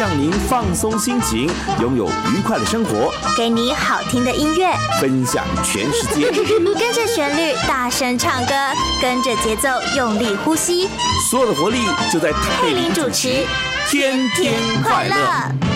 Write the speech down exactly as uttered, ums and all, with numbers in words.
让您放松心情，拥有愉快的生活， 给你好听的音乐， 分享全世界。 跟着旋律大声唱歌，跟着节奏用力呼吸， 所有的活力就在佩林主持，天天快乐。